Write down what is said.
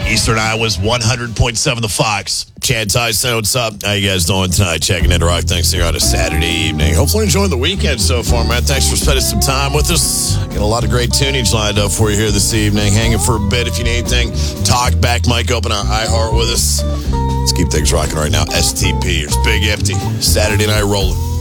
Eastern Iowa's 100.7 The Fox. Chad Tyson, what's up? How you guys doing tonight? Checking in to Rock. Thanks here on a Saturday evening. Hopefully enjoying the weekend so far, man. Thanks for spending some time with us. Got a lot of great tunage lined up for you here this evening. Hanging for a bit if you need anything. Talk back, mic open on iHeart with us. Let's keep things rocking right now. STP. Here's Big Empty. Saturday Night Rolling.